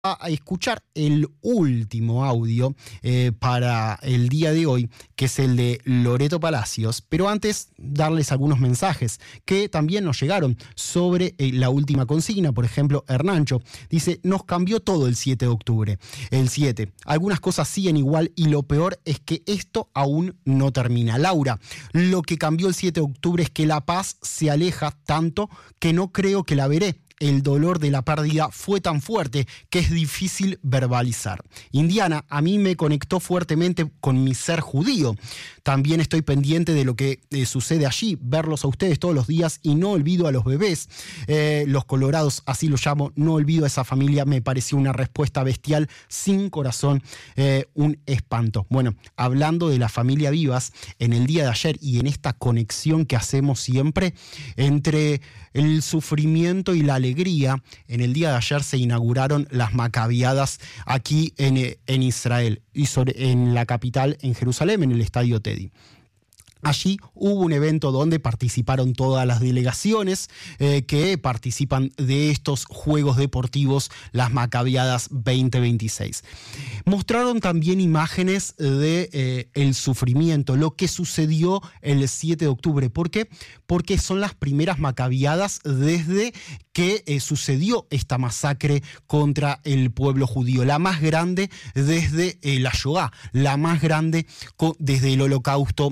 a escuchar el último audio para el día de hoy, que es el de Loreto Palacios, pero antes darles algunos mensajes que también nos llegaron sobre la última consigna. Por ejemplo, Hernancho dice: nos cambió todo el 7 de octubre. El 7, algunas cosas siguen igual y lo peor es que esto aún no termina. Laura, lo que cambió el 7 de octubre es que la paz se aleja tanto que no creo que la veré. El dolor de la pérdida fue tan fuerte que es difícil verbalizar. Indiana, a mí me conectó fuertemente con mi ser judío. También estoy pendiente de lo que sucede allí, verlos a ustedes todos los días y no olvido a los bebés. Los colorados, así lo llamo, no olvido a esa familia. Me pareció una respuesta bestial, sin corazón, un espanto. Bueno, hablando de la familia Vivas, en el día de ayer y en esta conexión que hacemos siempre entre el sufrimiento y la alegría, en el día de ayer se inauguraron las Macabiadas aquí en Israel y en la capital, en Jerusalén, en el Estadio Teddy. Allí hubo un evento donde participaron todas las delegaciones que participan de estos Juegos Deportivos, las Macabiadas 2026. Mostraron también imágenes de el sufrimiento, lo que sucedió el 7 de octubre. ¿Por qué? Porque son las primeras Macabiadas desde que sucedió esta masacre contra el pueblo judío, la más grande desde la Shoah, la más grande desde el Holocausto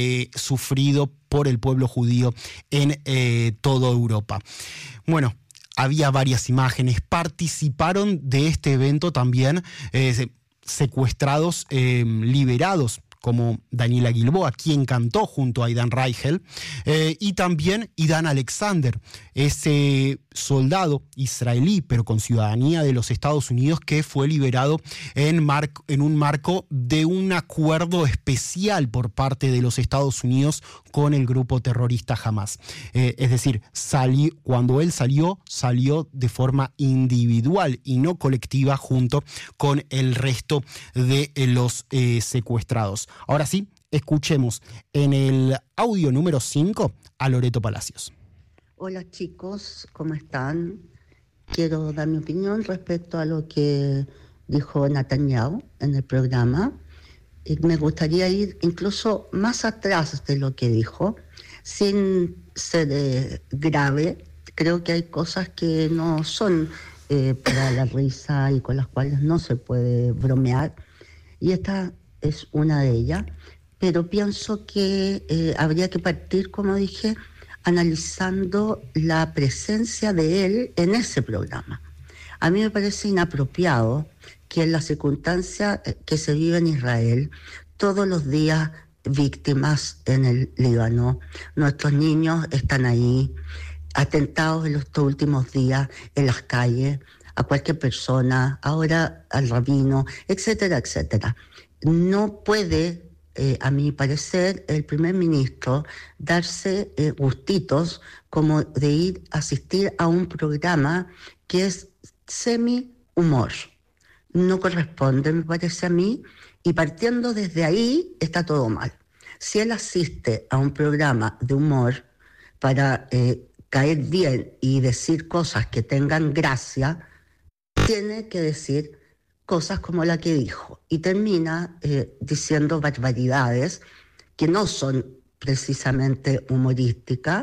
sufrido por el pueblo judío en toda Europa. Bueno, había varias imágenes. Participaron de este evento también secuestrados, liberados, como Daniela Gilboa, quien cantó junto a Aidan Reichel, y también Idan Alexander, ese soldado israelí, pero con ciudadanía de los Estados Unidos, que fue liberado en un marco de un acuerdo especial por parte de los Estados Unidos con el grupo terrorista Hamas. Es decir, cuando él salió de forma individual y no colectiva junto con el resto de los secuestrados. Ahora sí, escuchemos en el audio número 5 a Loreto Palacios. Hola chicos, ¿cómo están? Quiero dar mi opinión respecto a lo que dijo Netanyahu en el programa. Me gustaría ir incluso más atrás de lo que dijo, sin ser grave. Creo que hay cosas que no son para la risa y con las cuales no se puede bromear, y esta es una de ellas, pero pienso que habría que partir, como dije, analizando la presencia de él en ese programa. A mí me parece inapropiado que en la circunstancia que se vive en Israel, todos los días víctimas en el Líbano, nuestros niños están ahí, atentados en estos últimos días en las calles, a cualquier persona, ahora al rabino, etcétera, etcétera. No puede, a mi parecer, el primer ministro darse gustitos como de ir a asistir a un programa que es semi-humor. No corresponde, me parece a mí, y partiendo desde ahí está todo mal. Si él asiste a un programa de humor para caer bien y decir cosas que tengan gracia, tiene que decir cosas como la que dijo, y termina diciendo barbaridades que no son precisamente humorísticas,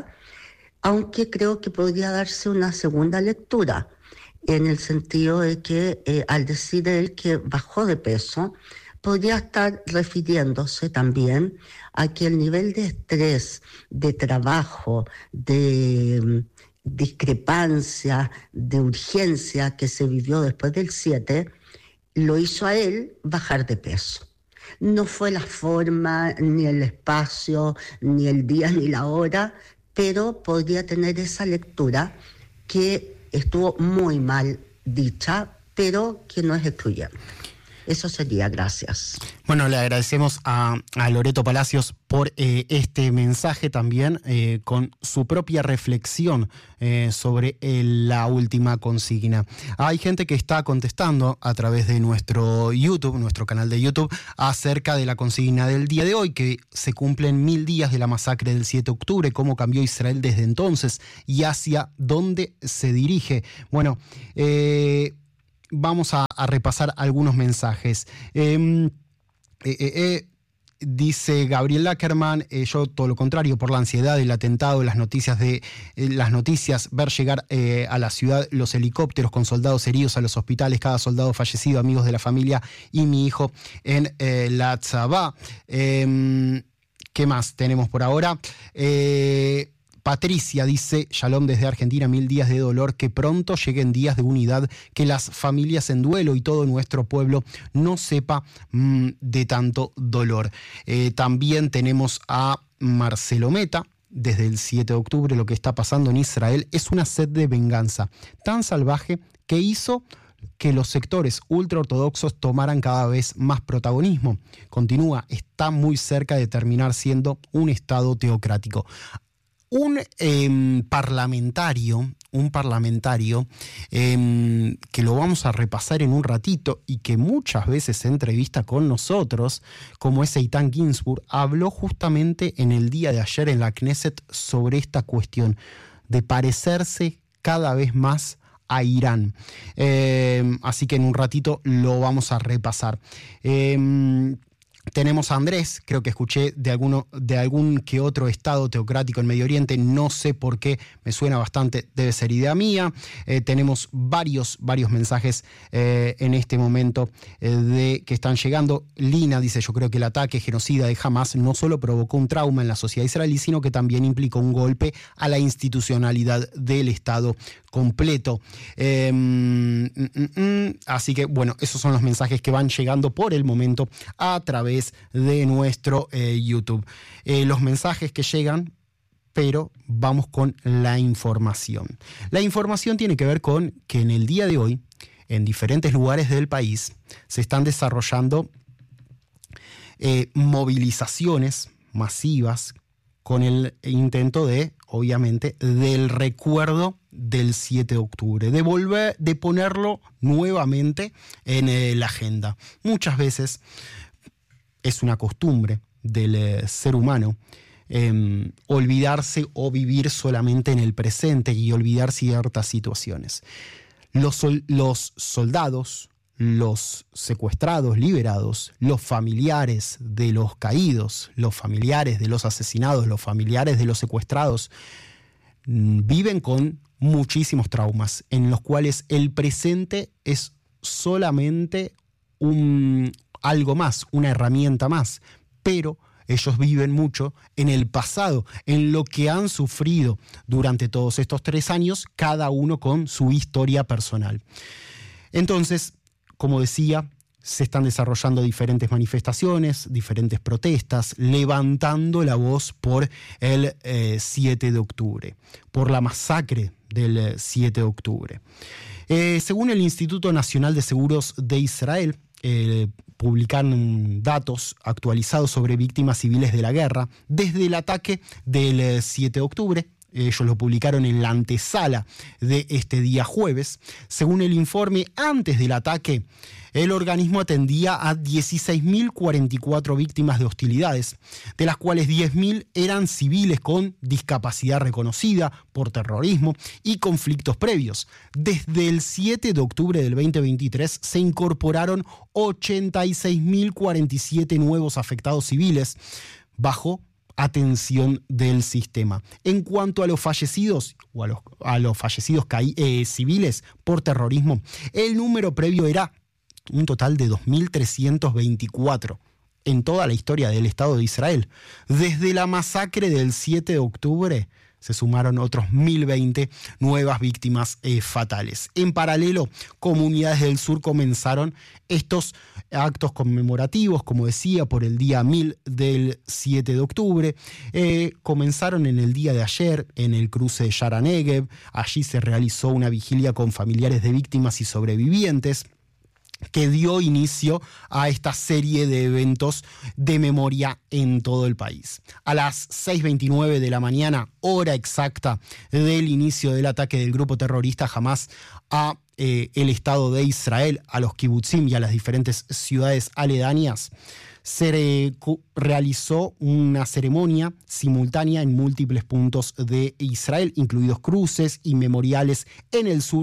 aunque creo que podría darse una segunda lectura, en el sentido de que al decir él que bajó de peso, podría estar refiriéndose también a que el nivel de estrés, de trabajo, de discrepancia, de urgencia que se vivió después del 7, lo hizo a él bajar de peso. No fue la forma, ni el espacio, ni el día, ni la hora, pero podría tener esa lectura que estuvo muy mal dicha, pero que no es excluyente. Eso sería, gracias. Bueno, le agradecemos a Loreto Palacios por este mensaje también, con su propia reflexión sobre la última consigna. Hay gente que está contestando a través de nuestro canal de YouTube, acerca de la consigna del día de hoy, que se cumplen 1000 días de la masacre del 7 de octubre, cómo cambió Israel desde entonces y hacia dónde se dirige. Bueno, vamos a repasar algunos mensajes. Dice Gabriel Ackerman, yo todo lo contrario, por la ansiedad, el atentado, las noticias, ver llegar a la ciudad los helicópteros con soldados heridos a los hospitales, cada soldado fallecido, amigos de la familia y mi hijo en la Tzabá. ¿Qué más tenemos por ahora? Patricia dice, Shalom desde Argentina, 1000 días de dolor, que pronto lleguen días de unidad, que las familias en duelo y todo nuestro pueblo no sepa de tanto dolor. También tenemos a Marcelo Meta, desde el 7 de octubre, lo que está pasando en Israel es una sed de venganza tan salvaje que hizo que los sectores ultraortodoxos tomaran cada vez más protagonismo. Continúa, está muy cerca de terminar siendo un Estado teocrático. Un parlamentario que lo vamos a repasar en un ratito y que muchas veces se entrevista con nosotros, como es Eitan Ginsburg, habló justamente en el día de ayer en la Knesset sobre esta cuestión de parecerse cada vez más a Irán. Así que en un ratito lo vamos a repasar. Tenemos a Andrés, creo que escuché de algún que otro estado teocrático en Medio Oriente, no sé por qué, me suena bastante, debe ser idea mía. Tenemos varios mensajes en este momento que están llegando. Lina dice, yo creo que el ataque genocida de Hamas no solo provocó un trauma en la sociedad israelí, sino que también implicó un golpe a la institucionalidad del Estado completo. Así que, bueno, esos son los mensajes que van llegando por el momento a través de nuestro YouTube. Los mensajes que llegan, pero vamos con la información. La información tiene que ver con que en el día de hoy, en diferentes lugares del país, se están desarrollando movilizaciones masivas con el intento de, obviamente, del recuerdo del 7 de octubre, de ponerlo nuevamente en la agenda. Muchas veces es una costumbre del ser humano olvidarse o vivir solamente en el presente y olvidar ciertas situaciones. Los soldados, los secuestrados, liberados, los familiares de los caídos, los familiares de los asesinados, los familiares de los secuestrados, viven con muchísimos traumas en los cuales el presente es solamente algo más, una herramienta más, pero ellos viven mucho en el pasado, en lo que han sufrido durante todos estos 3 años, cada uno con su historia personal. Entonces, como decía, se están desarrollando diferentes manifestaciones, diferentes protestas, levantando la voz por el 7 de octubre, por la masacre del 7 de octubre. Según el Instituto Nacional de Seguros de Israel, publicaron datos actualizados sobre víctimas civiles de la guerra desde el ataque del 7 de octubre. Ellos lo publicaron en la antesala de este día jueves. Según el informe, antes del ataque, el organismo atendía a 16.044 víctimas de hostilidades, de las cuales 10.000 eran civiles con discapacidad reconocida por terrorismo y conflictos previos. Desde el 7 de octubre del 2023 se incorporaron 86.047 nuevos afectados civiles bajo atención del sistema. En cuanto a los fallecidos o a los fallecidos civiles por terrorismo, el número previo era un total de 2.324 en toda la historia del Estado de Israel. Desde la masacre del 7 de octubre se sumaron otros 1.020 nuevas víctimas fatales. En paralelo, comunidades del sur comenzaron estos actos conmemorativos, como decía, por el día 1000 del 7 de octubre. Comenzaron en el día de ayer en el cruce de Shara Negev. Allí se realizó una vigilia con familiares de víctimas y sobrevivientes, que dio inicio a esta serie de eventos de memoria en todo el país. A las 6:29 de la mañana, hora exacta del inicio del ataque del grupo terrorista Hamas a el Estado de Israel, a los kibutzim y a las diferentes ciudades aledañas, se realizó una ceremonia simultánea en múltiples puntos de Israel, incluidos cruces y memoriales en el sur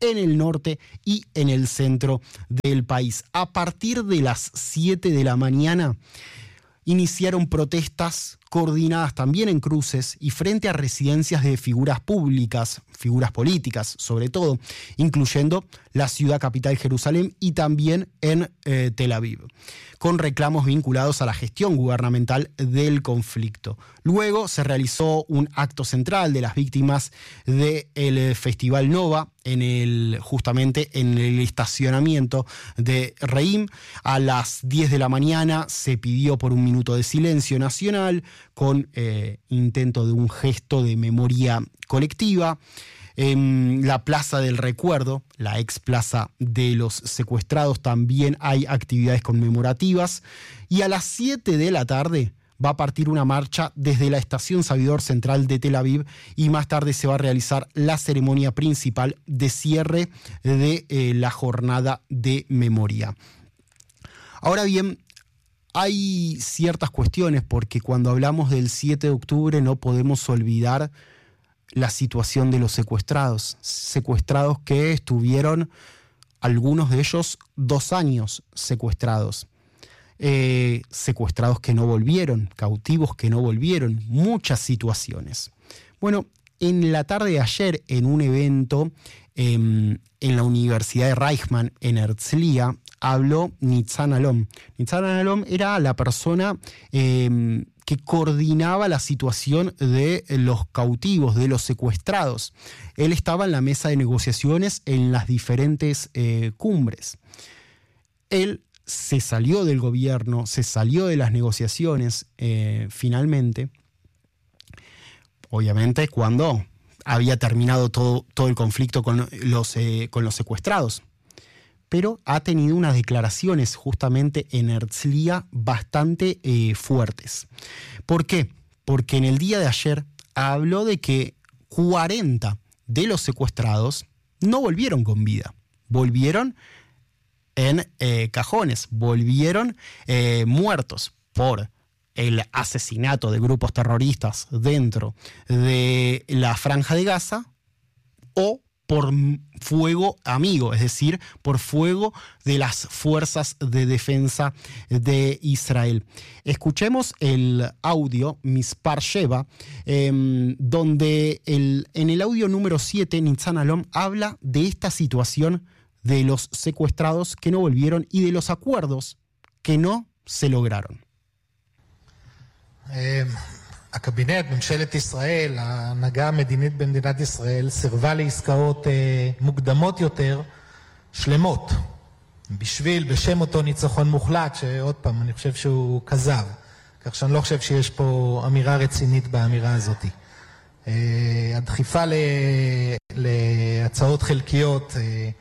en el norte y en el centro del país. A partir de las 7 de la mañana iniciaron protestas coordinadas también en cruces y frente a residencias de figuras públicas, figuras políticas sobre todo, incluyendo la ciudad capital Jerusalén y también en Tel Aviv, con reclamos vinculados a la gestión gubernamental del conflicto. Luego se realizó un acto central de las víctimas del Festival Nova justamente en el estacionamiento de Reim. A las 10 de la mañana se pidió por un minuto de silencio nacional con intento de un gesto de memoria colectiva. En la Plaza del Recuerdo, la ex Plaza de los Secuestrados, también hay actividades conmemorativas. Y a las 7 de la tarde va a partir una marcha desde la estación Sabidor Central de Tel Aviv y más tarde se va a realizar la ceremonia principal de cierre de la jornada de memoria. Ahora bien, hay ciertas cuestiones porque cuando hablamos del 7 de octubre no podemos olvidar la situación de los secuestrados que estuvieron, algunos de ellos, 2 años secuestrados. Secuestrados que no volvieron, cautivos que no volvieron, muchas situaciones. Bueno, en la tarde de ayer, en un evento en la Universidad de Reichman, en Herzliya, habló Nitzan Alom. Nitzan Alom era la persona que coordinaba la situación de los cautivos, de los secuestrados. Él estaba en la mesa de negociaciones en las diferentes cumbres. Él se salió del gobierno, se salió de las negociaciones finalmente, obviamente cuando había terminado todo el conflicto con los secuestrados. Pero ha tenido unas declaraciones justamente en Herzliya bastante fuertes. ¿Por qué? Porque en el día de ayer habló de que 40 de los secuestrados no volvieron con vida, volvieron en cajones, volvieron muertos por el asesinato de grupos terroristas dentro de la Franja de Gaza o por fuego amigo, es decir, por fuego de las fuerzas de defensa de Israel. Escuchemos el audio Mispar Sheva, donde en el audio número 7, Nitzan Alom habla de esta situación de los secuestrados que no volvieron y de los acuerdos que no se lograron. הקבינט, ממשלת ישראל, ההנהגה המדינית במדינת ישראל סירבה לעסקאות מוקדמות יותר, שלמות, בשם אותו ניצחון מוחלט, שעוד פעם, אני חושב שהוא כזב, כך שאני לא חושב שיש פה אמירה רצינית באמירה הזאת. הדחיפה להצעות חלקיות,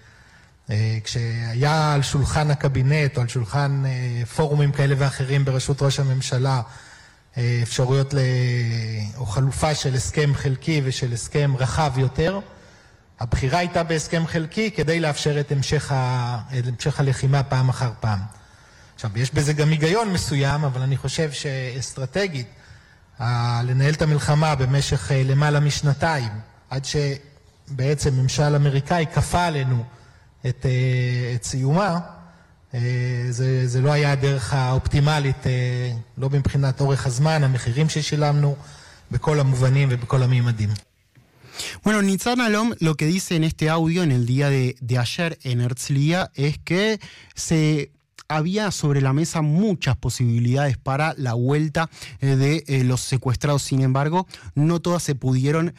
כשהיה על שולחן הקבינט או על שולחן פורומים כאלה ואחרים בראשות ראש הממשלה, אפשרויות או חלופה של הסכם חלקי ושל הסכם רחב יותר. הבחירה הייתה בהסכם חלקי כדי לאפשר את המשך הלחימה פעם אחר פעם. עכשיו, יש בזה גם היגיון מסוים, אבל אני חושב שאסטרטגית, לנהל את המלחמה במשך למעלה משנתיים, עד שבעצם ממשל אמריקאי כפה עלינו את סיומה, זה לא היה הדרך האופטימלית, לא מבחינת אורך הזמן, המחירים ששילמנו, בכל המובנים ובכל הממדים. Bueno, Nitzan Alom lo que dice en este audio en el día de ayer en Herzliya es que había sobre la mesa muchas posibilidades para la vuelta de los secuestrados. Sin embargo, no todas se pudieron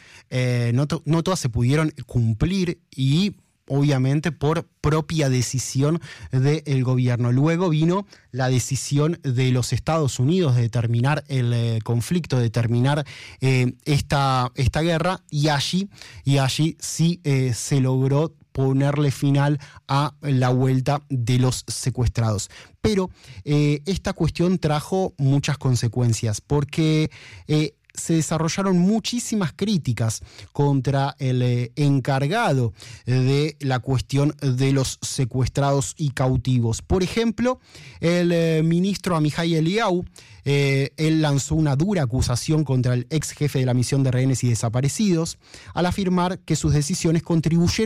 cumplir y obviamente por propia decisión del gobierno. Luego vino la decisión de los Estados Unidos de terminar el conflicto, de terminar esta guerra, y allí sí se logró ponerle final a la vuelta de los secuestrados. Pero esta cuestión trajo muchas consecuencias, porque se desarrollaron muchísimas críticas contra el encargado de la cuestión de los secuestrados y cautivos. Por ejemplo, el ministro Amihai Eliyahu, él lanzó una dura acusación contra el ex jefe de la misión de rehenes y desaparecidos al afirmar que sus decisiones contribuyeron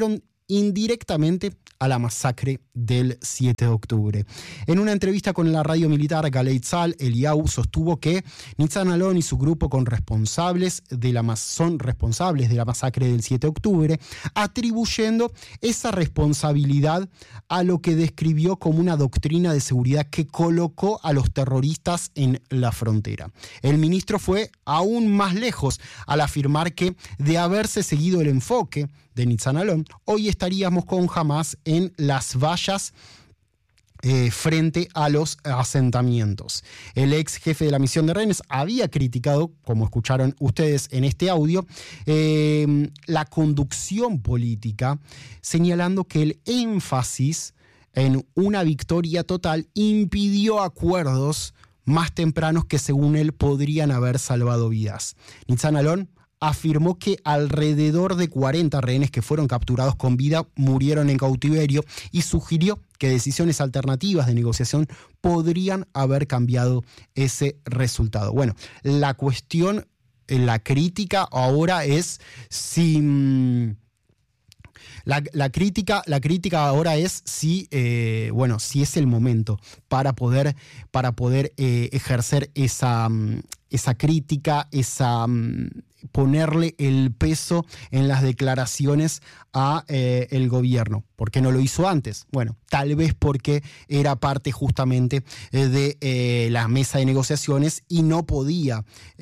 indirectamente a la masacre del 7 de octubre. En una entrevista con la radio militar Galei Tzahal, Eliyahu sostuvo que Nitzan Alon y su grupo son responsables de la masacre del 7 de octubre, atribuyendo esa responsabilidad a lo que describió como una doctrina de seguridad que colocó a los terroristas en la frontera. El ministro fue aún más lejos al afirmar que, de haberse seguido el enfoque de Nitzan Alon, hoy estaríamos con Hamas en las vallas frente a los asentamientos. El ex jefe de la misión de rehenes había criticado, como escucharon ustedes en este audio, la conducción política, señalando que el énfasis en una victoria total impidió acuerdos más tempranos que, según él, podrían haber salvado vidas. Nitzan Alon afirmó que alrededor de 40 rehenes que fueron capturados con vida murieron en cautiverio y sugirió que decisiones alternativas de negociación podrían haber cambiado ese resultado. Bueno, la cuestión, la crítica ahora es si... La crítica ahora es si es el momento para poder ejercer esa crítica, ponerle el peso en las declaraciones a el gobierno. ¿Por qué no lo hizo antes? Bueno, tal vez porque era parte justamente de la mesa de negociaciones y no podía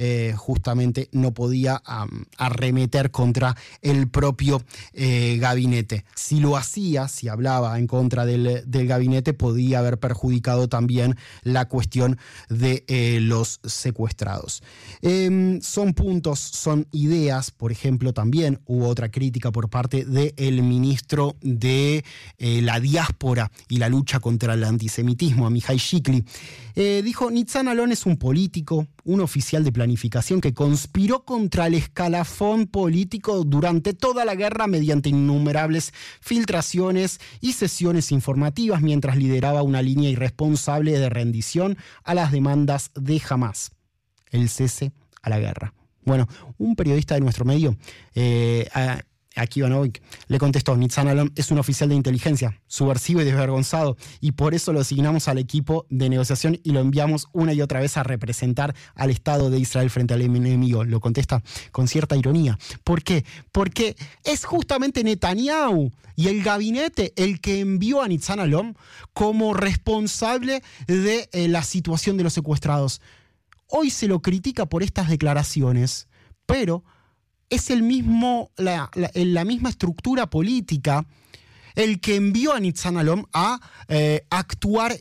arremeter contra el propio gabinete. Si lo hacía, si hablaba en contra del gabinete, podía haber perjudicado también la cuestión de los secuestrados. Son puntos, son ideas. Por ejemplo, también hubo otra crítica por parte del ministro de la diáspora y la lucha contra el antisemitismo, Amihai Shikli. Dijo: Nitzan Alon es un político, un oficial de planificación que conspiró contra el escalafón político durante toda la guerra mediante innumerables filtraciones y sesiones informativas mientras lideraba una línea irresponsable de rendición a las demandas de Hamas, el cese a la guerra. Bueno, un periodista de nuestro medio, Aki Ivanovic, le contestó: Nitzan Alon es un oficial de inteligencia, subversivo y desvergonzado, y por eso lo asignamos al equipo de negociación y lo enviamos una y otra vez a representar al Estado de Israel frente al enemigo. Lo contesta con cierta ironía. ¿Por qué? Porque es justamente Netanyahu y el gabinete el que envió a Nitzan Alon como responsable de la situación de los secuestrados. Hoy se lo critica por estas declaraciones, pero es la misma estructura política el que envió a Nitzan Alon a actuar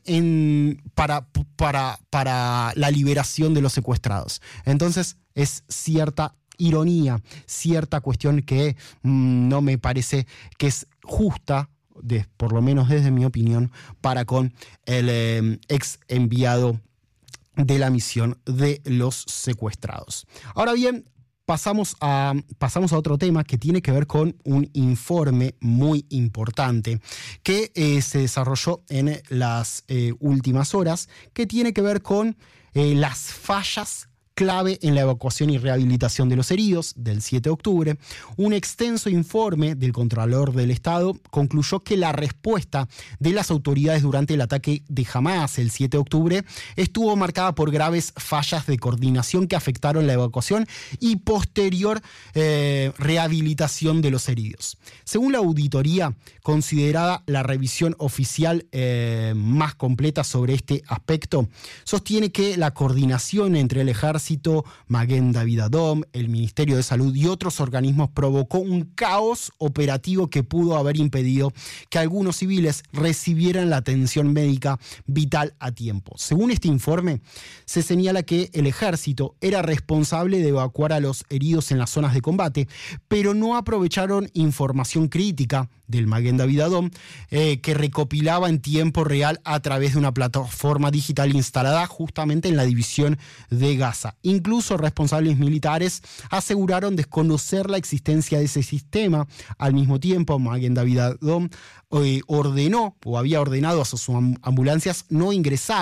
para la liberación de los secuestrados. Entonces es cierta ironía, cierta cuestión que no me parece que es justa, por lo menos desde mi opinión, para con el ex enviado de la misión de los secuestrados. Ahora bien, pasamos a otro tema que tiene que ver con un informe muy importante que se desarrolló en las últimas horas, que tiene que ver con las fallas clave en la evacuación y rehabilitación de los heridos del 7 de octubre. Un extenso informe del Contralor del Estado concluyó que la respuesta de las autoridades durante el ataque de Hamas el 7 de octubre estuvo marcada por graves fallas de coordinación que afectaron la evacuación y posterior rehabilitación de los heridos. Según la auditoría, considerada la revisión oficial más completa sobre este aspecto, sostiene que la coordinación entre el ejército, Maguen David Adom, el Ministerio de Salud y otros organismos provocó un caos operativo que pudo haber impedido que algunos civiles recibieran la atención médica vital a tiempo. Según este informe, se señala que el ejército era responsable de evacuar a los heridos en las zonas de combate, pero no aprovecharon información crítica del Maguen David Adom que recopilaba en tiempo real a través de una plataforma digital instalada justamente en la división de Gaza. Incluso responsables militares aseguraron desconocer la existencia de ese sistema. Al mismo tiempo, Maguen David Adom había ordenado a sus ambulancias no ingresar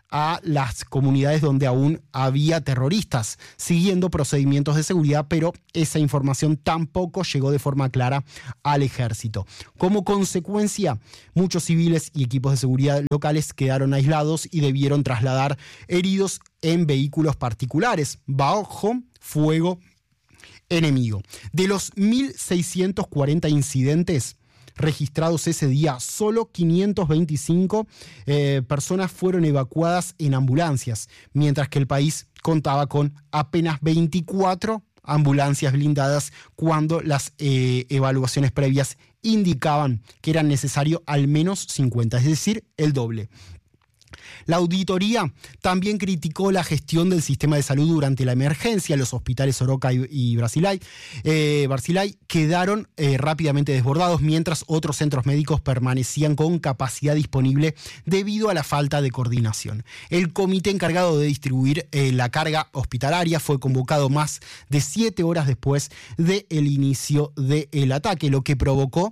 a las comunidades donde aún había terroristas, siguiendo procedimientos de seguridad, pero esa información tampoco llegó de forma clara al ejército. Como consecuencia, muchos civiles y equipos de seguridad locales quedaron aislados y debieron trasladar heridos en vehículos particulares bajo fuego enemigo. De los 1.640 incidentes registrados ese día, solo 525 personas fueron evacuadas en ambulancias, mientras que el país contaba con apenas 24 ambulancias blindadas cuando las evaluaciones previas indicaban que eran necesarios al menos 50, es decir, el doble. La auditoría también criticó la gestión del sistema de salud durante la emergencia. Los hospitales Soroka y Barzilai quedaron rápidamente desbordados, mientras otros centros médicos permanecían con capacidad disponible debido a la falta de coordinación. El comité encargado de distribuir la carga hospitalaria fue convocado más de 7 horas después del inicio del ataque, lo que provocó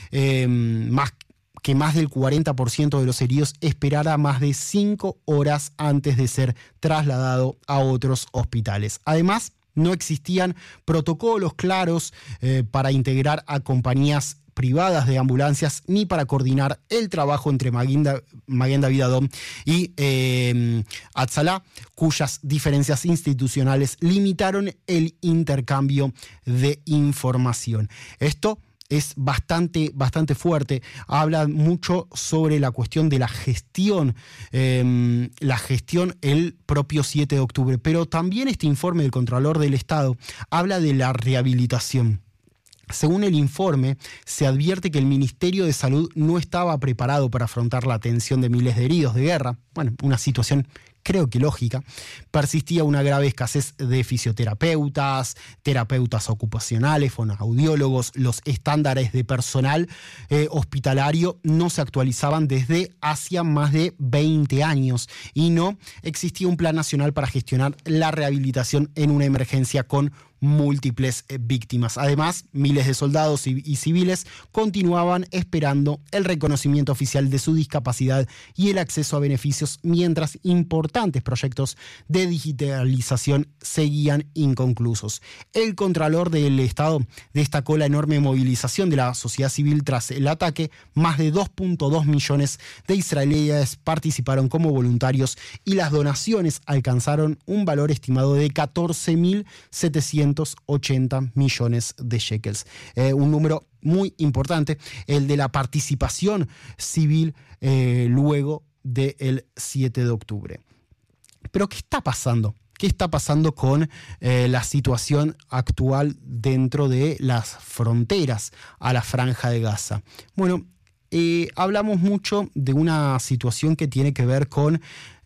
que más del 40% de los heridos esperara más de 5 horas antes de ser trasladado a otros hospitales. Además, no existían protocolos claros para integrar a compañías privadas de ambulancias ni para coordinar el trabajo entre Maguen David Adom y Hatzalah, cuyas diferencias institucionales limitaron el intercambio de información. Esto es bastante fuerte, habla mucho sobre la cuestión de la gestión el propio 7 de octubre, pero también este informe del Contralor del Estado habla de la rehabilitación. Según el informe, se advierte que el Ministerio de Salud no estaba preparado para afrontar la atención de miles de heridos de guerra, una situación creo que lógica. Persistía una grave escasez de fisioterapeutas, terapeutas ocupacionales, fonoaudiólogos. Los estándares de personal hospitalario no se actualizaban desde hacía más de 20 años y no existía un plan nacional para gestionar la rehabilitación en una emergencia con múltiples víctimas. Además, miles de soldados y civiles continuaban esperando el reconocimiento oficial de su discapacidad y el acceso a beneficios, mientras importantes proyectos de digitalización seguían inconclusos. El Contralor del Estado destacó la enorme movilización de la sociedad civil tras el ataque. Más de 2.2 millones de israelíes participaron como voluntarios y las donaciones alcanzaron un valor estimado de 14.780 millones de shekels. Un número muy importante, el de la participación civil luego del 7 de octubre. Pero ¿qué está pasando? ¿Qué está pasando con la situación actual dentro de las fronteras a la Franja de Gaza? Bueno, hablamos mucho de una situación que tiene que ver con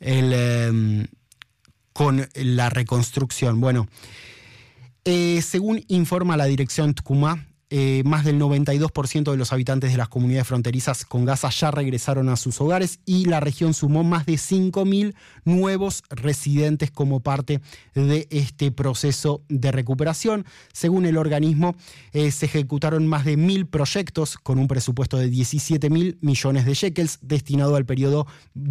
la reconstrucción. Bueno, según informa la dirección Tcumá, más del 92% de los habitantes de las comunidades fronterizas con Gaza ya regresaron a sus hogares y la región sumó más de 5.000 nuevos residentes como parte de este proceso de recuperación. Según el organismo, se ejecutaron más de 1.000 proyectos con un presupuesto de 17.000 millones de shekels destinado al periodo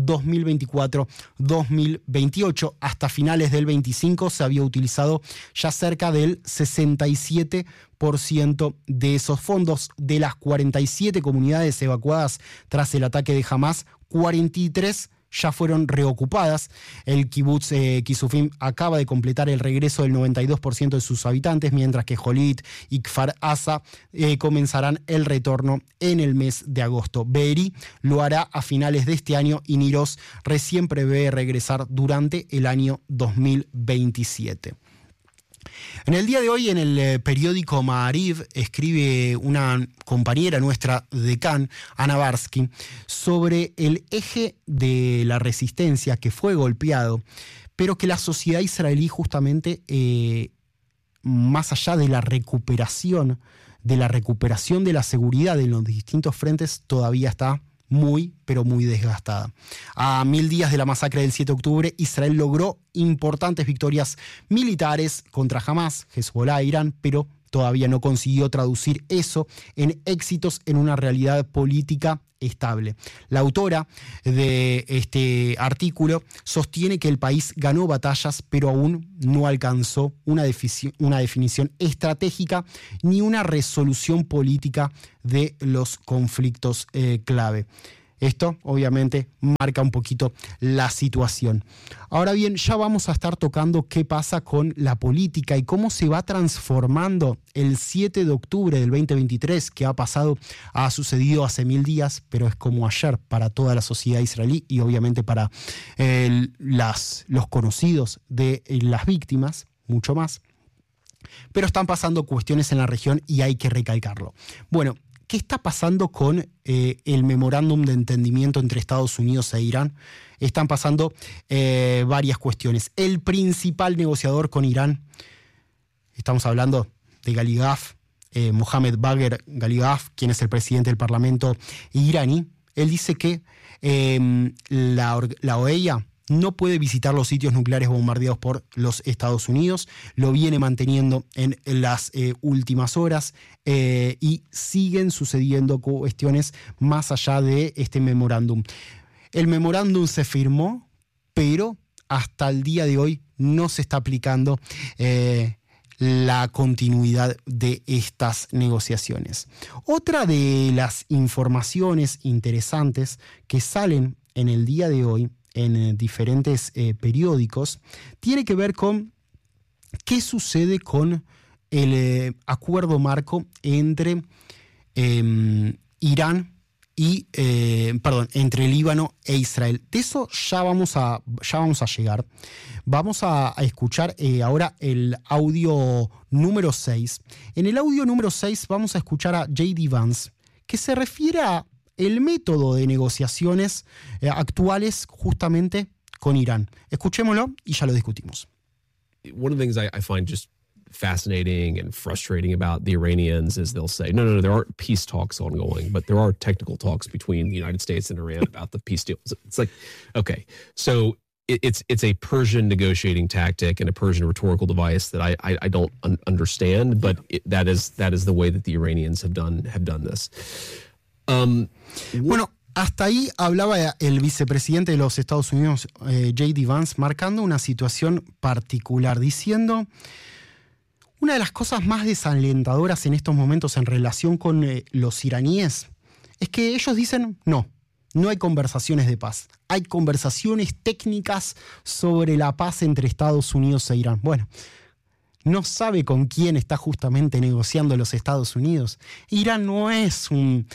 2024-2028. Hasta finales del 25 se había utilizado ya cerca del 67% de esos fondos. De las 47 comunidades evacuadas tras el ataque de Hamás, 43 ya fueron reocupadas. El kibutz Kisufim acaba de completar el regreso del 92% de sus habitantes, mientras que Jolit y Kfar Asa comenzarán el retorno en el mes de agosto. Be'eri lo hará a finales de este año y Niroz recién prevé regresar durante el año 2027. En el día de hoy, en el periódico Ma'ariv, escribe una compañera nuestra de Cannes, Ana Barsky, sobre el eje de la resistencia que fue golpeado, pero que la sociedad israelí justamente, más allá de la recuperación de la seguridad en los distintos frentes, todavía está muy, pero muy desgastada. A 1000 días de la masacre del 7 de octubre, Israel logró importantes victorias militares contra Hamás, Hezbollah, Irán, pero todavía no consiguió traducir eso en éxitos en una realidad política estable. La autora de este artículo sostiene que el país ganó batallas, pero aún no alcanzó una definición estratégica ni una resolución política de los conflictos clave. Esto, obviamente, marca un poquito la situación. Ahora bien, ya vamos a estar tocando qué pasa con la política y cómo se va transformando el 7 de octubre del 2023, que ha sucedido hace 1000 días, pero es como ayer para toda la sociedad israelí y obviamente para los conocidos de las víctimas, mucho más. Pero están pasando cuestiones en la región y hay que recalcarlo. Bueno, ¿qué está pasando con el memorándum de entendimiento entre Estados Unidos e Irán? Están pasando varias cuestiones. El principal negociador con Irán, estamos hablando de Galibaf, Mohamed Bagher Galibaf, quien es el presidente del Parlamento iraní, él dice que la OEA no puede visitar los sitios nucleares bombardeados por los Estados Unidos, lo viene manteniendo en las últimas horas y siguen sucediendo cuestiones más allá de este memorándum. El memorándum se firmó, pero hasta el día de hoy no se está aplicando la continuidad de estas negociaciones. Otra de las informaciones interesantes que salen en el día de hoy en diferentes periódicos, tiene que ver con qué sucede con el acuerdo marco entre entre Líbano e Israel. De eso ya vamos a llegar. Vamos a escuchar ahora el audio número 6. En el audio número 6 vamos a escuchar a J.D. Vance, que se refiere a el método de negociaciones actuales justamente con Irán. Escuchémoslo y ya lo discutimos. One of the things I find just fascinating and frustrating about the Iranians is they'll say, no, there aren't peace talks ongoing, but there are technical talks between the United States and Iran about the peace deal. It's like, okay, so it's a Persian negotiating tactic and a Persian rhetorical device that I don't understand, but that is the way that the Iranians have done this. Bueno, hasta ahí hablaba el vicepresidente de los Estados Unidos, J.D. Vance, marcando una situación particular, diciendo una de las cosas más desalentadoras en estos momentos en relación con los iraníes es que ellos dicen no hay conversaciones de paz, hay conversaciones técnicas sobre la paz entre Estados Unidos e Irán. Bueno, no sabe con quién está justamente negociando los Estados Unidos. Irán no es un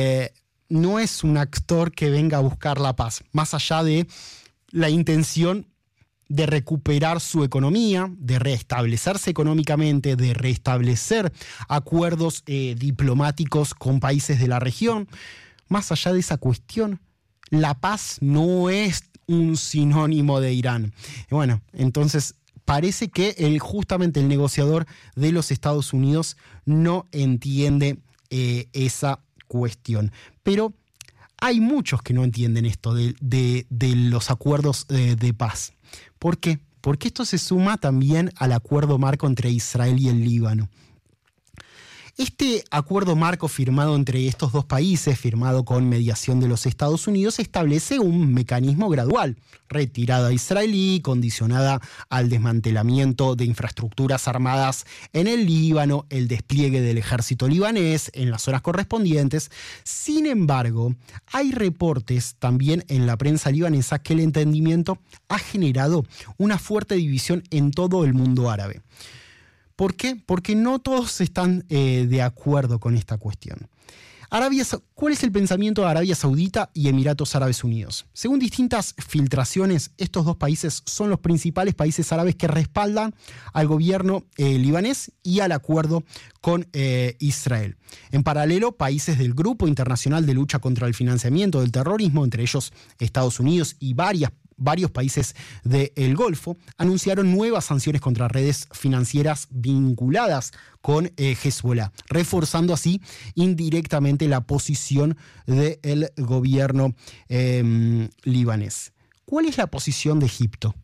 actor que venga a buscar la paz, más allá de la intención de recuperar su economía, de restablecerse económicamente, de restablecer acuerdos diplomáticos con países de la región. Más allá de esa cuestión, la paz no es un sinónimo de Irán. Bueno, entonces parece que justamente el negociador de los Estados Unidos no entiende esa cuestión. Pero hay muchos que no entienden esto de los acuerdos de paz. ¿Por qué? Porque esto se suma también al acuerdo marco entre Israel y el Líbano. Este acuerdo marco firmado entre estos dos países, firmado con mediación de los Estados Unidos, establece un mecanismo gradual. Retirada israelí, condicionada al desmantelamiento de infraestructuras armadas en el Líbano, el despliegue del ejército libanés en las zonas correspondientes. Sin embargo, hay reportes también en la prensa libanesa que el entendimiento ha generado una fuerte división en todo el mundo árabe. ¿Por qué? Porque no todos están de acuerdo con esta cuestión. ¿Cuál es el pensamiento de Arabia Saudita y Emiratos Árabes Unidos? Según distintas filtraciones, estos dos países son los principales países árabes que respaldan al gobierno libanés y al acuerdo con Israel. En paralelo, países del Grupo Internacional de Lucha contra el Financiamiento del Terrorismo, entre ellos Estados Unidos y varios países del Golfo, anunciaron nuevas sanciones contra redes financieras vinculadas con Hezbollah, reforzando así indirectamente la posición del gobierno libanés. ¿Cuál es la posición de Egipto?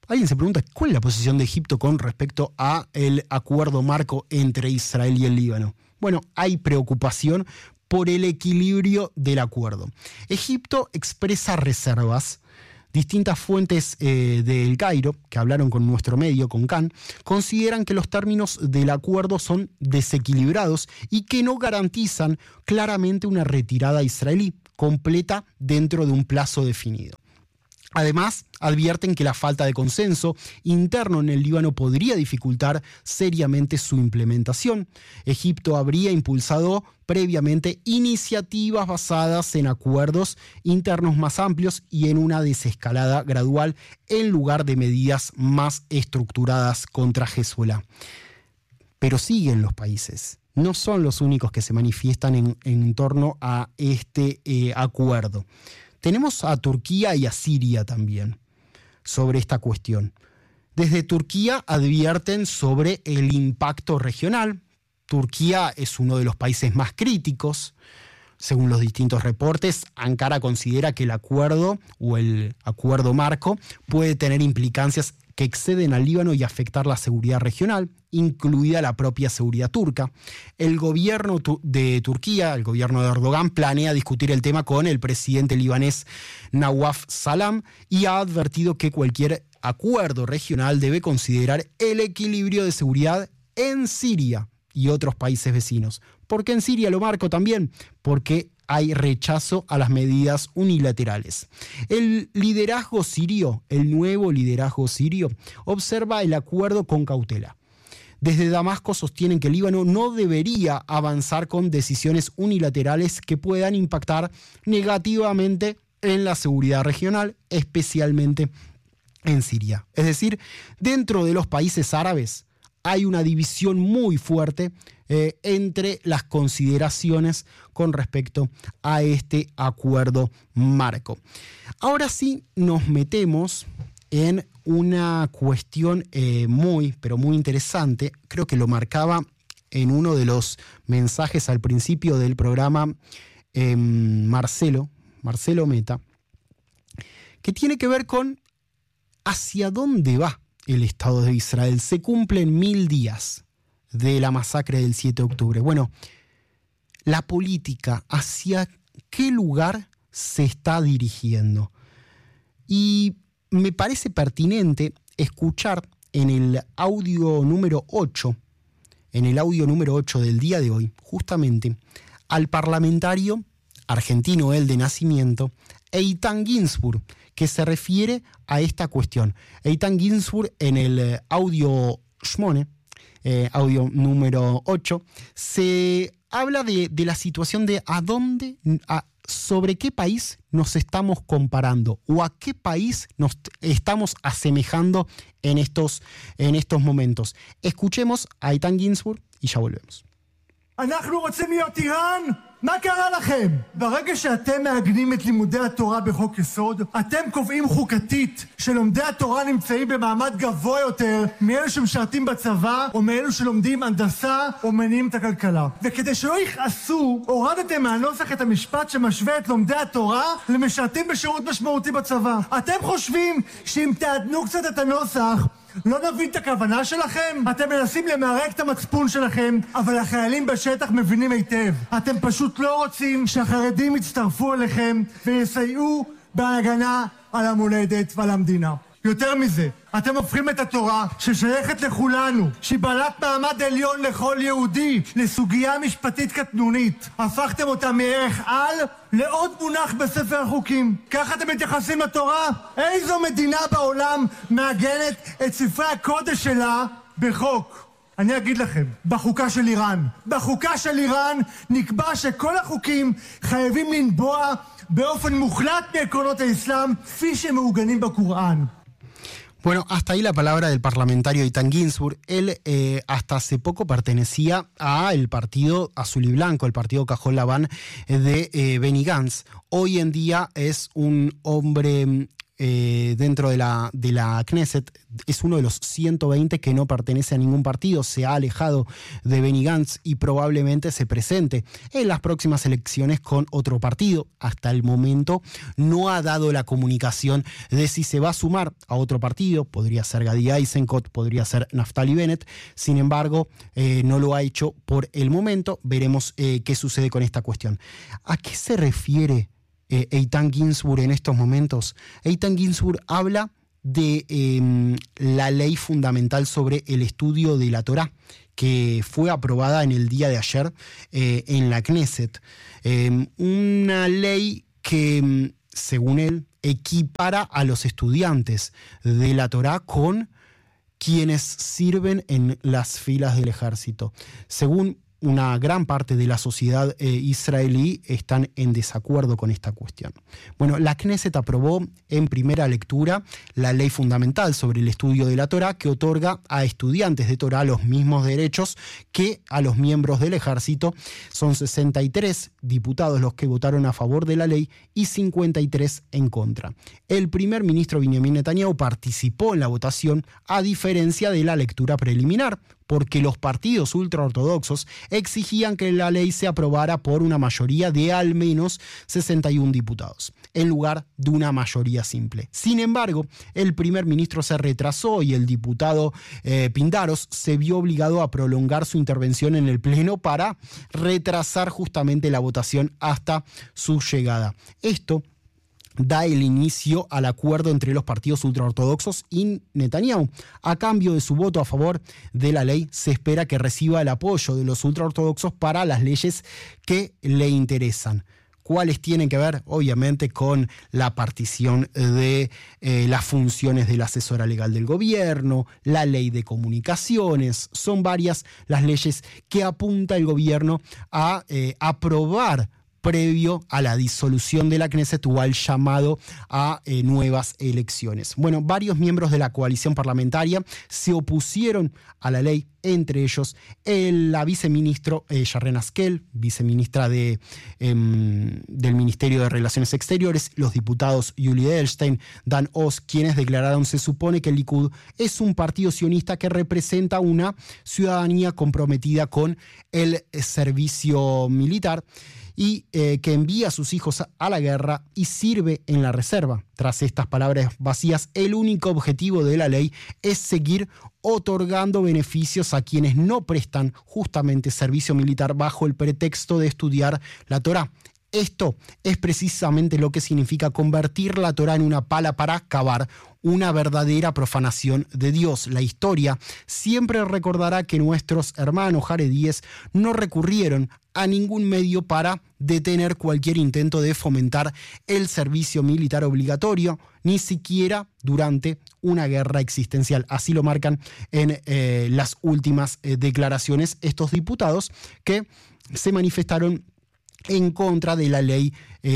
Alguien se pregunta, ¿cuál es la posición de Egipto con respecto a el acuerdo marco entre Israel y el Líbano? Bueno, hay preocupación por el equilibrio del acuerdo. Egipto expresa reservas. Distintas fuentes del Cairo, que hablaron con nuestro medio, con Can, consideran que los términos del acuerdo son desequilibrados y que no garantizan claramente una retirada israelí completa dentro de un plazo definido. Además, advierten que la falta de consenso interno en el Líbano podría dificultar seriamente su implementación. Egipto habría impulsado previamente iniciativas basadas en acuerdos internos más amplios y en una desescalada gradual en lugar de medidas más estructuradas contra Hezbollah. Pero siguen los países. No son los únicos que se manifiestan en torno a este acuerdo. Tenemos a Turquía y a Siria también sobre esta cuestión. Desde Turquía advierten sobre el impacto regional. Turquía es uno de los países más críticos. Según los distintos reportes, Ankara considera que el acuerdo o el acuerdo marco puede tener implicancias que exceden al Líbano y afectar la seguridad regional, incluida la propia seguridad turca. El gobierno de Turquía, el gobierno de Erdogan, planea discutir el tema con el presidente libanés Nawaf Salam y ha advertido que cualquier acuerdo regional debe considerar el equilibrio de seguridad en Siria y otros países vecinos. ¿Por qué en Siria lo marco también? Porque hay rechazo a las medidas unilaterales. El liderazgo sirio, el nuevo liderazgo sirio, observa el acuerdo con cautela. Desde Damasco sostienen que el Líbano no debería avanzar con decisiones unilaterales que puedan impactar negativamente en la seguridad regional, especialmente en Siria. Es decir, dentro de los países árabes hay una división muy fuerte entre las consideraciones con respecto a este acuerdo marco. Ahora sí nos metemos en una cuestión muy interesante. Creo que lo marcaba en uno de los mensajes al principio del programa Marcelo Meta, que tiene que ver con hacia dónde va el Estado de Israel. Se cumplen 1000 días de la masacre del 7 de octubre. Bueno, la política, ¿hacia qué lugar se está dirigiendo? Y me parece pertinente escuchar en el audio número 8, del día de hoy, justamente, al parlamentario argentino, él de nacimiento, Eitan Ginsburg, que se refiere a esta cuestión. Eitan Ginsburg, en el audio Shmone, audio número 8, se habla de la situación de sobre qué país nos estamos comparando o a qué país nos estamos asemejando en estos momentos. Escuchemos a Eitan Ginsburg y ya volvemos. אנחנו רוצים להיות איראן? מה קרה לכם? ברגע שאתם מעגנים את לימודי התורה בחוק יסוד, אתם קובעים חוקתית שלומדי התורה נמצאים במעמד גבוה יותר מאלו שמשרתים בצבא או מאלו שלומדים הנדסה או מניעים את הכלכלה. וכדי שלא יכעסו, הורדתם מהנוסח את המשפט שמשווה את לומדי התורה למשרתים בשירות משמעותי בצבא. אתם חושבים שאם תעדנו קצת את הנוסח, לא נבין את הכוונה שלכם? אתם מנסים למרק את המצפון שלכם, אבל החיילים בשטח מבינים היטב. אתם פשוט לא רוצים שהחרדים יצטרפו אליכם ויסייעו בהגנה על המולדת ועל המדינה. יותר מזה, אתם הופכים את התורה ששייכת לכולנו, שהיא בעלת מעמד עליון לכל יהודי, לסוגיה משפטית קטנונית. הפכתם אותה מערך על לעוד מונח בספר החוקים. ככה אתם מתייחסים לתורה? איזו מדינה בעולם מעגנת את ספרי הקודש שלה בחוק? אני אגיד לכם, בחוקה של איראן נקבע שכל החוקים חייבים לנבוע באופן מוחלט מעקרונות האסלאם כפי שמעוגנים בקוראן. Bueno, hasta ahí la palabra del parlamentario Eitan Ginsburg. Él hasta hace poco pertenecía al partido azul y blanco, el partido Cajol Labán de Benny Gantz. Hoy en día es un hombre dentro de la Knesset, es uno de los 120 que no pertenece a ningún partido, se ha alejado de Benny Gantz y probablemente se presente en las próximas elecciones con otro partido. Hasta el momento no ha dado la comunicación de si se va a sumar a otro partido, podría ser Gadi Eisenkot, podría ser Naftali Bennett, sin embargo no lo ha hecho por el momento. Veremos qué sucede con esta cuestión. ¿A qué se refiere Eitan Ginsburg en estos momentos? Eitan Ginsburg habla de la ley fundamental sobre el estudio de la Torá, que fue aprobada en el día de ayer en la Knesset. Una ley que, según él, equipara a los estudiantes de la Torá con quienes sirven en las filas del ejército. Según una gran parte de la sociedad israelí, están en desacuerdo con esta cuestión. Bueno, la Knesset aprobó en primera lectura la ley fundamental sobre el estudio de la Torá, que otorga a estudiantes de Torá los mismos derechos que a los miembros del ejército. Son 63 diputados los que votaron a favor de la ley y 53 en contra. El primer ministro Benjamin Netanyahu participó en la votación, a diferencia de la lectura preliminar, porque los partidos ultraortodoxos exigían que la ley se aprobara por una mayoría de al menos 61 diputados, en lugar de una mayoría simple. Sin embargo, el primer ministro se retrasó y el diputado Pindaros se vio obligado a prolongar su intervención en el Pleno para retrasar justamente la votación hasta su llegada. Esto da el inicio al acuerdo entre los partidos ultraortodoxos y Netanyahu. A cambio de su voto a favor de la ley, se espera que reciba el apoyo de los ultraortodoxos para las leyes que le interesan. ¿Cuáles tienen que ver? Obviamente con la partición de las funciones de la asesora legal del gobierno, la ley de comunicaciones. Son varias las leyes que apunta el gobierno a aprobar previo a la disolución de la Knesset o al llamado a nuevas elecciones. Bueno, varios miembros de la coalición parlamentaria se opusieron a la ley, entre ellos la viceministro Sharren Haskel, viceministra del Ministerio de Relaciones Exteriores, los diputados Yuli Edelstein, Dan Oz, quienes declararon: se supone que el Likud es un partido sionista que representa una ciudadanía comprometida con el servicio militar y que envía a sus hijos a la guerra y sirve en la reserva. Tras estas palabras vacías, el único objetivo de la ley es seguir otorgando beneficios a quienes no prestan justamente servicio militar bajo el pretexto de estudiar la Torá. Esto es precisamente lo que significa convertir la Torá en una pala para cavar, una verdadera profanación de Dios. La historia siempre recordará que nuestros hermanos jaredíes no recurrieron a ningún medio para detener cualquier intento de fomentar el servicio militar obligatorio, ni siquiera durante una guerra existencial. Así lo marcan en las últimas declaraciones estos diputados que se manifestaron en contra de la ley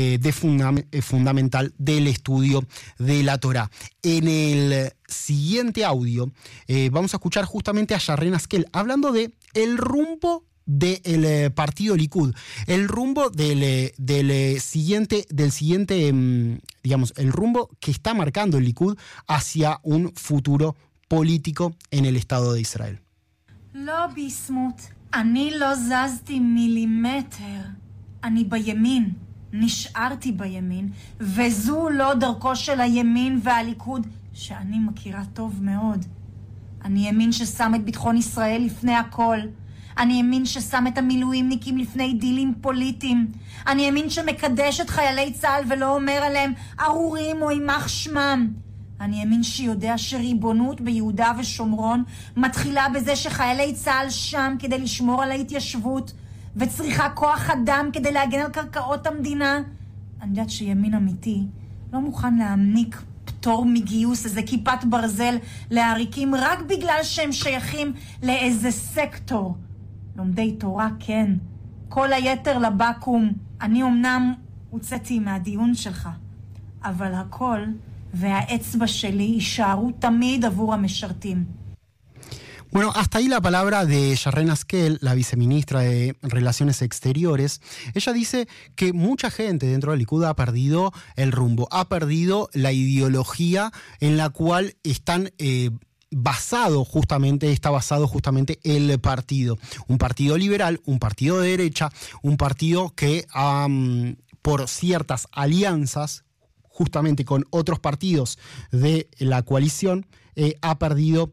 fundamental del estudio de la Torá. En el siguiente audio vamos a escuchar justamente a Sharren Haskel hablando de el rumbo del partido Likud, el rumbo del siguiente, digamos, el rumbo que está marcando el Likud hacia un futuro político en el Estado de Israel. לא ביסמוט, אני לא זזתי מילימטר. אני בימין, נשארתי בימין, וזו לא דרכו של הימין והליכוד, שאני מכירה טוב מאוד. אני ימין ששם את ביטחון ישראל לפני הכל. אני ימין ששם את המילואימניקים לפני דילים פוליטיים. אני ימין שמקדש את חיילי צה"ל ולא אומר עליהם ארורים או יימח שמם. אני ימין שיודע שריבונות ביהודה ושומרון מתחילה בזה שחיילי צה"ל שם כדי לשמור על ההתיישבות, וצריכה כוח אדם כדי להגן על קרקעות המדינה. אני יודעת שימין אמיתי לא מוכן להעניק פטור מגיוס, איזה כיפת ברזל לעריקים רק בגלל שהם שייכים לאיזה סקטור. לומדי תורה כן, כל היתר לבקום. אני אמנם הוצאתי מהדיון שלך, אבל הכל והאצבע שלי יישארו תמיד עבור המשרתים. Bueno, hasta ahí la palabra de Sharren Haskel, la viceministra de Relaciones Exteriores. Ella dice que mucha gente dentro del Likud ha perdido el rumbo, ha perdido la ideología en la cual está basado justamente el partido. Un partido liberal, un partido de derecha, un partido que por ciertas alianzas justamente con otros partidos de la coalición, ha perdido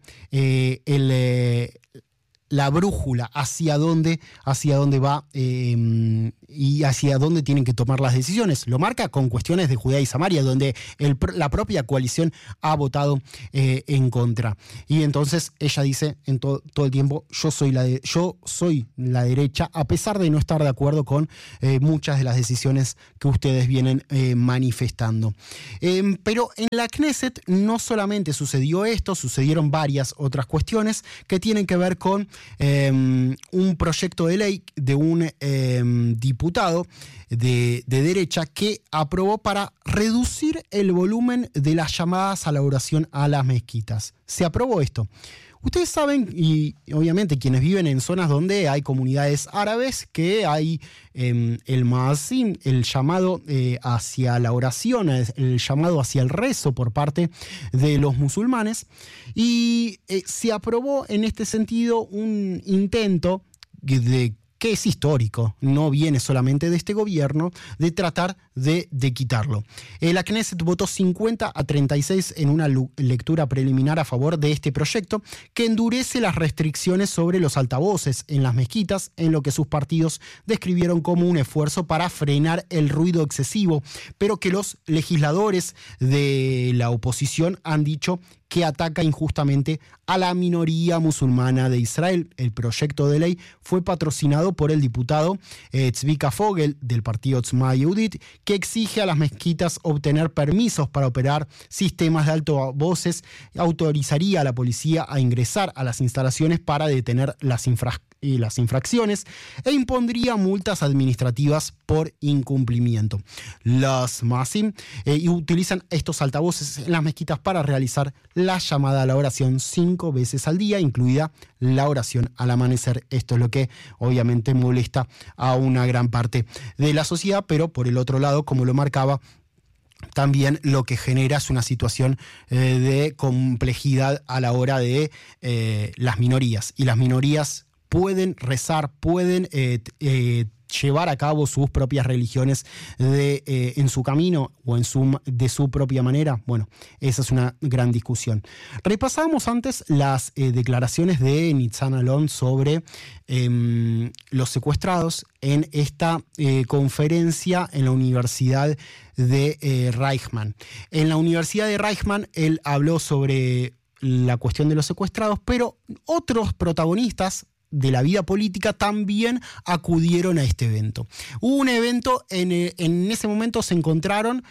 la brújula hacia dónde va y hacia dónde tienen que tomar las decisiones. Lo marca con cuestiones de Judea y Samaria, donde la propia coalición ha votado en contra. Y entonces ella dice todo el tiempo, yo soy la derecha, a pesar de no estar de acuerdo con muchas de las decisiones que ustedes vienen manifestando. Pero en la Knesset no solamente sucedió esto, sucedieron varias otras cuestiones que tienen que ver con un proyecto de ley de un diputado de derecha que aprobó para reducir el volumen de las llamadas a la oración a las mezquitas. Se aprobó esto. Ustedes saben, y obviamente quienes viven en zonas donde hay comunidades árabes, que hay el muazzin, el llamado hacia la oración, el llamado hacia el rezo por parte de los musulmanes, y se aprobó en este sentido un intento que es histórico, no viene solamente de este gobierno, de tratar de quitarlo. La Knesset votó 50-36 en una lectura preliminar a favor de este proyecto que endurece las restricciones sobre los altavoces en las mezquitas, en lo que sus partidos describieron como un esfuerzo para frenar el ruido excesivo, pero que los legisladores de la oposición han dicho que ataca injustamente a la minoría musulmana de Israel. El proyecto de ley fue patrocinado por el diputado Tzvika Fogel del partido Otzma Yehudit, que exige a las mezquitas obtener permisos para operar sistemas de altavoces, autorizaría a la policía a ingresar a las instalaciones para detener las infracciones e impondría multas administrativas por incumplimiento. Los Masim utilizan estos altavoces en las mezquitas para realizar la llamada a la oración 5 veces al día, incluida la oración al amanecer. Esto es lo que obviamente molesta a una gran parte de la sociedad, pero por el otro lado, como lo marcaba, también lo que genera es una situación de complejidad a la hora de las minorías. Y las minorías pueden rezar, pueden llevar a cabo sus propias religiones en su camino o de su propia manera. Bueno, esa es una gran discusión. Repasábamos antes las declaraciones de Nitzan Alon sobre los secuestrados en esta conferencia en la Universidad de Reichman. En la Universidad de Reichman él habló sobre la cuestión de los secuestrados, pero otros protagonistas de la vida política también acudieron a este evento. Hubo un evento, en ese momento se encontraron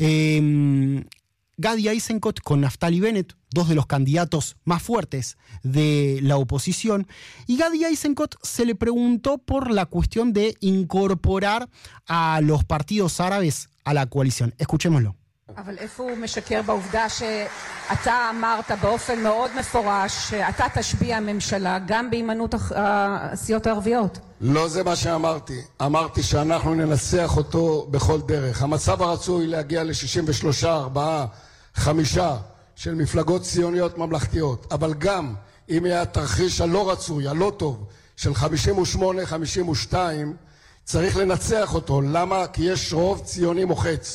Gadi Eisenkot con Naftali Bennett, dos de los candidatos más fuertes de la oposición, y Gadi Eisenkot se le preguntó por la cuestión de incorporar a los partidos árabes a la coalición. Escuchémoslo. אבל איפה הוא משקר בעובדה שאתה אמרת באופן מאוד מפורש שאתה תשביע הממשלה גם בהימנעות הסיעות הערביות? לא זה מה שאמרתי. אמרתי שאנחנו ננסח אותו בכל דרך. המצב הרצוי להגיע ל-63, 4, 5 של מפלגות ציוניות ממלכתיות. אבל גם אם יהיה התרחיש הלא רצוי, הלא טוב, של 58, 52, צריך לנצח אותו. למה? כי יש רוב ציוני מוחץ.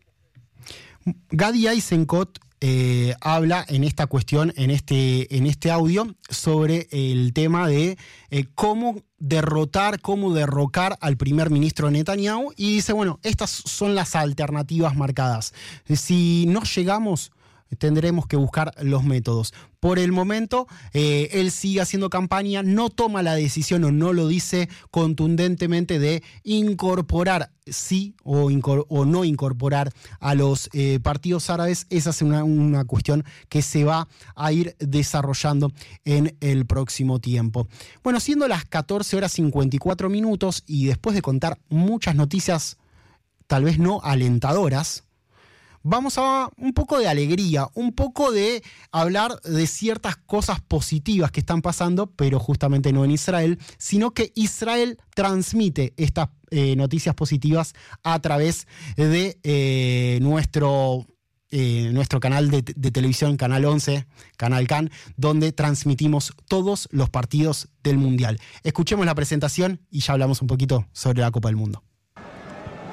Gadi Eisenkot habla en esta cuestión, en este audio, sobre el tema de cómo derrocar al primer ministro Netanyahu, y dice, bueno, estas son las alternativas marcadas. Si no llegamos, tendremos que buscar los métodos. Por el momento, él sigue haciendo campaña, no toma la decisión o no lo dice contundentemente de incorporar sí o no incorporar a los partidos árabes. Esa es una cuestión que se va a ir desarrollando en el próximo tiempo. Bueno, siendo las 14:54 y después de contar muchas noticias tal vez no alentadoras, vamos a un poco de alegría, un poco de hablar de ciertas cosas positivas que están pasando, pero justamente no en Israel, sino que Israel transmite estas noticias positivas a través de nuestro canal de televisión, Canal 11, Canal CAN, donde transmitimos todos los partidos del Mundial. Escuchemos la presentación y ya hablamos un poquito sobre la Copa del Mundo.